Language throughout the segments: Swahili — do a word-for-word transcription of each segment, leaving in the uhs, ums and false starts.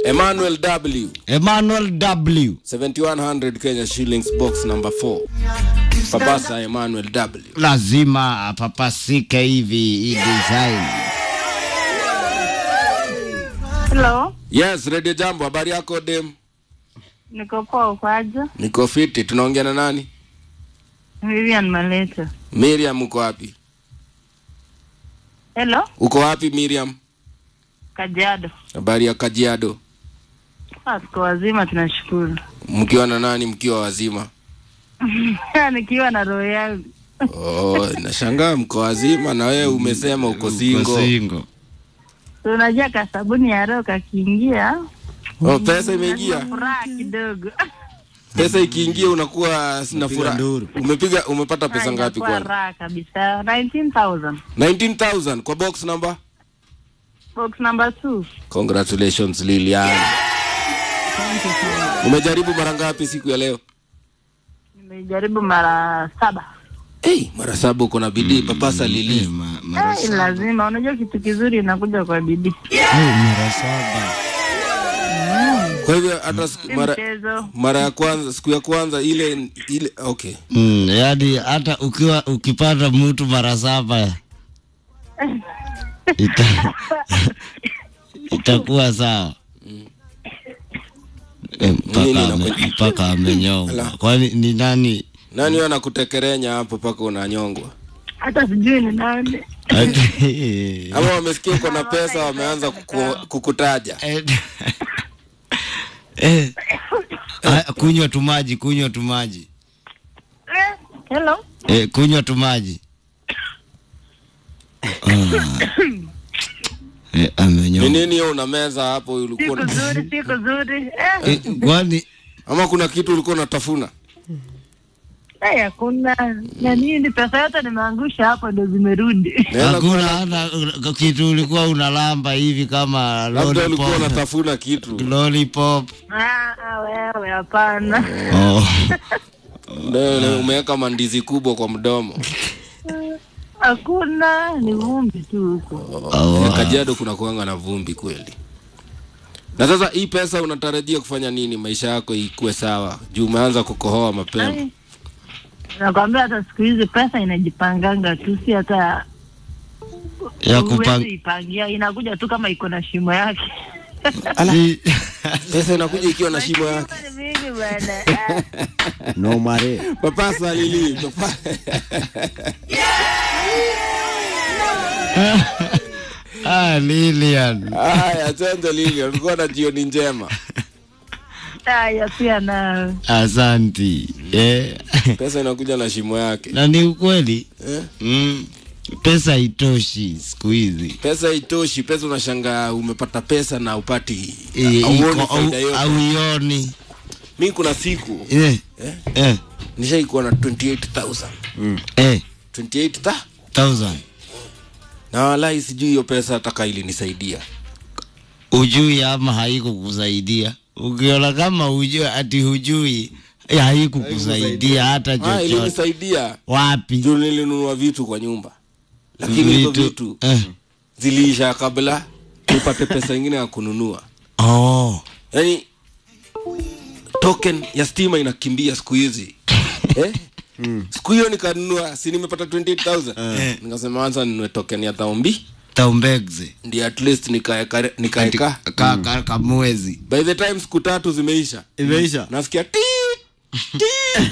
Emmanuel W. Emmanuel W. seventy-one hundred Kenya shillings, box number four. Papasa Emmanuel W. Lazima papasike hivi hii design. Hello. Yes, Radio Jambo, habari yako dem? Niko poa, ukoaje? Niko fiti, tunaongea na nani? Miriam Maleta. Miriam, uko wapi? Hello. Uko wapi Miriam? Kajiado. Habari ya Kajiado? Ah, tuko wazima tunashukuru. Mkiwa na nani mkiwa wazima? Nikiwa na roho yangu. Oh, nashangaa mko wazima na wewe umesema uko single. Uko single. Tunajua kasabuni ya roho kakiingia. Oh, pesa imeingia. Furaha kidogo. Pesa ikiingia unakuwa sina furaha. Umepiga umepata pesa ngapi kwa? Furaha kabisa. nineteen thousand. nineteen thousand kwa box number? Box number two. Congratulations Lilian. Umejaribu mara ngapi siku ya leo? Nimejaribu mara saba. Eh, hey, mara saba uko na bidii mm, Papasa Lili. Hey, ma, mara hey, lazima unajua kitu kizuri inakuja kwa bidii. Eh, hey, mara saba. Mm. Kwa hivyo hata mara mara ya kwanza siku ya kwanza ile ile okay. Mm, yaani hata ukiwa ukipata mtu mara saba ita itakuwa sawa. Mm. Mpaka mpaka amenyongwa. Kwani ni nani? Nani wewe anakutekerenya hapo paka unanyongwa? Hata sijui ni nani. Ama wamesikia uko na pesa wameanza kuku, kukutaja. Eh. Kunywa tu maji, kunywa tu maji. Hello. Eh, kunywa tu maji. Eh, amenyongwa. Ni nini una meza hapo ulikuwa? Siku nzuri, siku nzuri. Eh, kwani ama kuna kitu ulikuwa unatafuna? Eh, hakuna. Na nini pesa yote nimeangusha hapo ndio zimerudi. Hakuna hata kitu ulikuwa unalamba hivi kama lollipop. Labda ulikuwa unatafuna kitu. Lollipop. Ah, wewe hapana. Oh. Ndio umeweka mandizi kubwa kwa mdomo. Hakuna, ni vumbi tu huko. Oh, Kajiado kuna kuanga na vumbi kweli. Na sasa hii pesa unatarajia kufanya nini maisha yako ikuwe sawa? Juu umeanza kukohoa mapema. Nakwambia hata siku hizi pesa inajipanganga tu, si hata ya kupanga ipangia, inakuja tu kama iko na shimo yake. Ala. Pesa inakuja ikiwa na shimo yake. Mimi bwana. No mare. Papasa Lili, papa. Ah, Lilian. Ah, asante Lilian, ulikuwa na jioni njema. Haya pia na. Asante. Eh. Pesa inakuja na shimo yake. Na ni ukweli? Eh? Mm. Pesa itoshi siku hizi. Pesa itoshi, pesa unashangaa umepata pesa na upati e, au ioni. Mimi kuna siku eh eh, eh. nishaikuwa na twenty-eight thousand. Mm. Eh, twenty-eight thousand. Na wala sijui hiyo pesa ataka ili nisaidia. Ujui ama haiko kusaidia. Ukiona kama ujui ati hujui ya haiku kusaidia hata chochote. Ah, ili nisaidia. Wapi? Ndio nilinunua vitu kwa nyumba. Lakini hizo vitu, vitu eh. zilisha kabla nipate pesa nyingine ya kununua. Oh. Yaani token ya stima inakimbia siku hizi. Eh? Mm. Siku hiyo nikanunua, si nimepata twenty-eight thousand. Eh. Nikasema anza ninunue token ya Taumbi. Taumbegze. Ndio at least nikaeka nikaeka ka ka ka mwezi. By the time siku tatu zimeisha. Imeisha. Nasikia ti ti.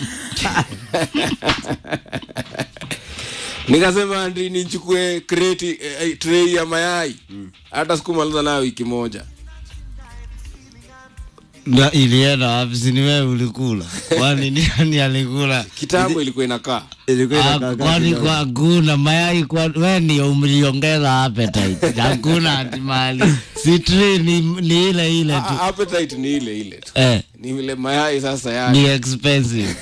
Nikasema ndi nichukue crate eh, tray ya mayai. Hata mm. sikumaliza nayo wiki moja. Na ilienda wapi? Si ni wewe ulikula? Kwani nani alikula? Kitambo ilikuwa inakaa. Ilikuwa inakaa. Kwani kwa kuna mayai kwa wewe ni umliongeza appetite. Hakuna hatimali. Citri ni, ni ile ile tu. A, appetite ni ile ile tu. Eh. Ni ile mayai sasa yake. Ni expensive.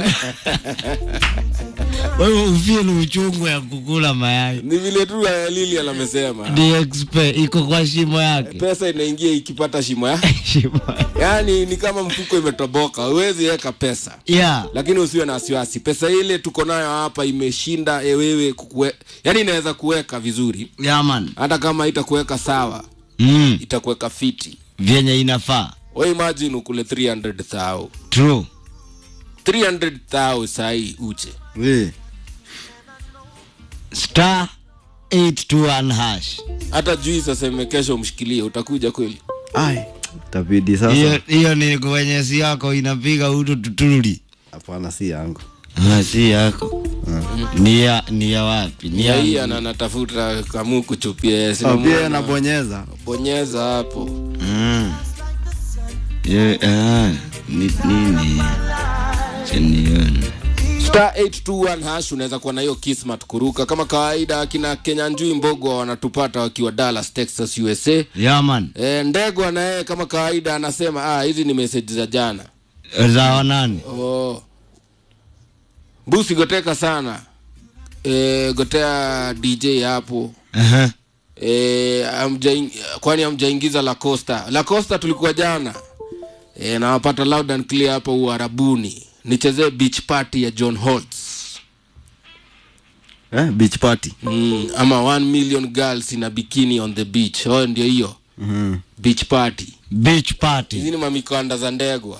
Wewe ufeel uchungu ya kukula mayai. Ni vile tu Lili anamesema. Ni expensive iko kwa shimo yake. Pesa inaingia ikipata shimo yake. Shimo. Yaani ni kama mfuko imetoboka, huwezi weka pesa. Yeah. Lakini usiwe na wasiwasi. Pesa ile tuko nayo hapa imeshinda e wewe kukue. Yaani inaweza kuweka vizuri. Yeah man. Hata kama itakuweka sawa. Mm. Itakuweka fiti. vyenye inafaa. Wewe imagine ukule three hundred thousand. True. three hundred thousand sahi uche. Eh. Star eight two one hash. Hata juice aseme kesho mshikilie utakuja kweli? Ai, tabidi sasa. Hiyo hiyo ni kwenye si yako inapiga utu tuturudi. Hapana, si yangu. Ah, si yako. Ni ya ni ya wapi? Ni Ya ya hii anatafuta kamu kuchupia yesi. Oh, pia anabonyeza. Bonyeza hapo. Mm. Ye ah ni nini? Chenioni. Star eight two one hash unaweza kuwa na hiyo kismat kuruka kama kawaida. Kina Kenya Njui Mbogo wanatupata wakiwa Dallas, Texas, U S A. Yeah man. Eh, Ndego na yeye kama kawaida anasema ah hizi ni message za jana. Za wanani? Oh. Busi goteka sana. Eh, gotea D J hapo. Aha. Eh, amjaing, kwani amjaingiza La Costa. La Costa tulikuwa jana. Eh, na wapata loud and clear hapo Uarabuni. Nichezee beach party ya John Holtz. Eh, beach party. Mm, ama one million girls in a bikini on the beach. Oh, ndio hiyo. Mhm. Beach party. Beach party. Hizi ni mamikanda za Ndegwa.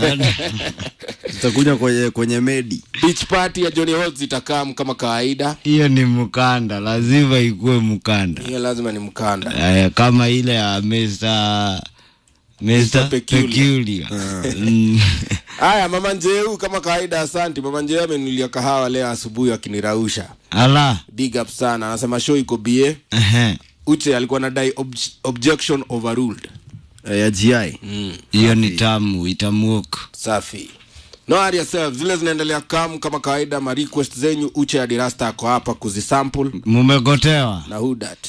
Tutakuja kwenye kwenye medi. Beach party ya John Holtz itakaa kama kawaida. Hiyo ni mkanda, lazima ikuwe mkanda. Hiyo lazima ni mkanda. Eh, kama ile ya Mister Mister Peculiar. Mm. Haya, Mama Njeu kama kawaida, asante. Mama Njeu amenulia kahawa leo asubuhi akinirausha. Ala. Big up sana. Anasema show iko bie. Ehe. Uche alikuwa anadai ob- objection overruled. Eh, ya G I. Mm. Hiyo ni tamu, itamuka. Safi. No worry yourself. Zile zinaendelea kam kama kawaida. Ma request zenyu Uche ya Dirasta ako hapa kuzisample. Mumegotewa Na who that?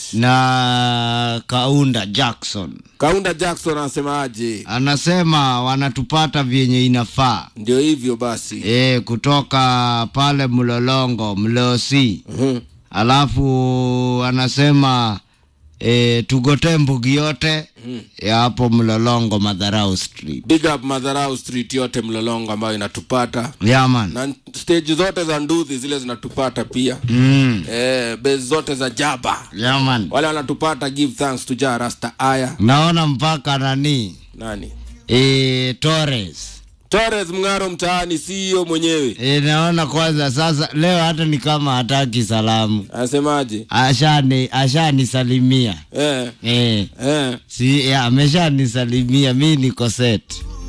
na Kaunda Jackson. Kaunda Jackson anasema aje? Anasema wanatupata vyenye inafaa. Ndio hivyo basi. Eh, kutoka pale Mlolongo, Mlosi. Mhm. Alafu anasema eh, tugote mbugi yote mm. ya hapo Mlolongo Madharau Street. Big up Madharau Street yote Mlolongo ambayo inatupata. Yeah man. Na stage zote za Nduthi zile zinatupata pia. Mm. Eh, base zote za Jaba. Yeah man. Wale wanatupata, give thanks to Jah Rasta Aya. Naona mpaka nani? Nani? Eh, Torres. Torres Mngaro mtaani C E O mwenyewe. E, naona kwanza sasa leo hata ni kama hataki salamu. Anasemaje? Ashani ashani salimia. Eh. Eh. Eh. Si ya, ameshani salimia, mimi niko set.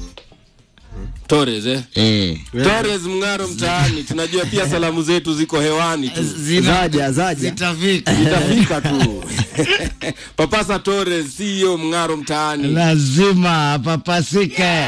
Torres eh. Eh. Torres Mngaro mtaani. Tunajua pia salamu zetu ziko hewani tu. Zaja, zaja. Zitafika. Itafika tu. Papasa Torres C E O Mngaro mtaani. Lazima papasike.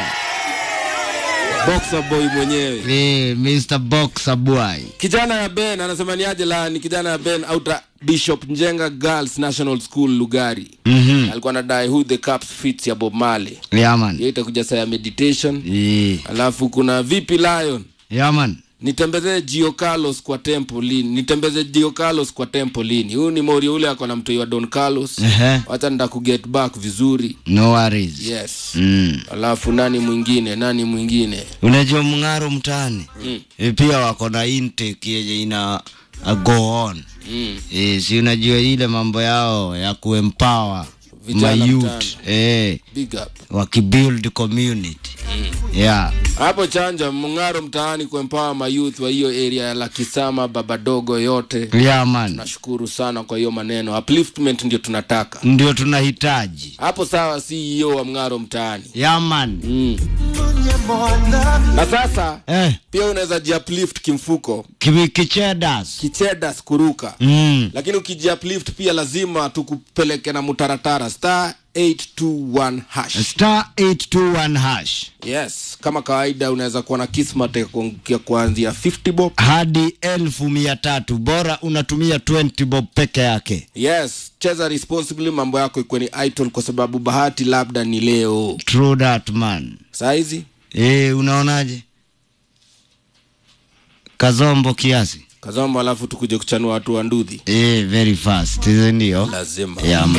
Boxer boy mwenyewe. Eh, Mister Boxer boy. Kijana ya Ben anasema ni aje la ni kijana ya Ben outa Bishop Njenga Girls National School Lugari. Mhm. Alikuwa anadai who the cups fits ya Bob Marley. Yeah man. Yeye itakuja saa ya meditation. Eh. Alafu kuna Vipi Lion. Yeah man. Nitembeze Gio Carlos kwa tempo lini. Nitembeze Gio Carlos kwa tempo lini. Huyu ni Mori ule ako na mtoi wa Don Carlos. Ehe. Wacha nda ku get back vizuri. No worries. Yes. Mm. Alafu nani mwingine? Nani mwingine? Unajua Mngaro mtaani? Mm. E, pia wako na intake yenye ina uh, go on. Mm. E, si unajua ile mambo yao ya kuempower Vijana my youth. mtaani. Eh, Big up. wakibuild community. Mm. Yeah. Hapo chanja Mngaro mtaani kuempower my youth wa hiyo area ya Lakisama Babadogo yote. Yeah man. Nashukuru sana kwa hiyo maneno. Upliftment ndio tunataka. Ndio tunahitaji. Hapo sawa C E O wa Mngaro mtaani. Yeah man. Mm. Na sasa Eh, pia unaweza ji-uplift kimfuko. kibi kichedas. Kichedas kuruka. Mm. Lakini ukiji-uplift pia lazima tukupeleke na mutaratara star eight two one hash. Star eight two one hash. Yes, kama kawaida unaweza kuwa na kismat ya kuanzia fifty bob hadi elfu mia tatu. Bora unatumia twenty bob peke yake. Yes, cheza responsibly, mambo yako ikuwe ni idle kwa sababu bahati labda ni leo. True that man. Saizi? Eh, unaonaje? Kazombo kiasi. Kazombo alafu tukuje kuchanua watu wa Nduthi. Eh, very fast. Hizo ndio. Lazima. Yeah, man.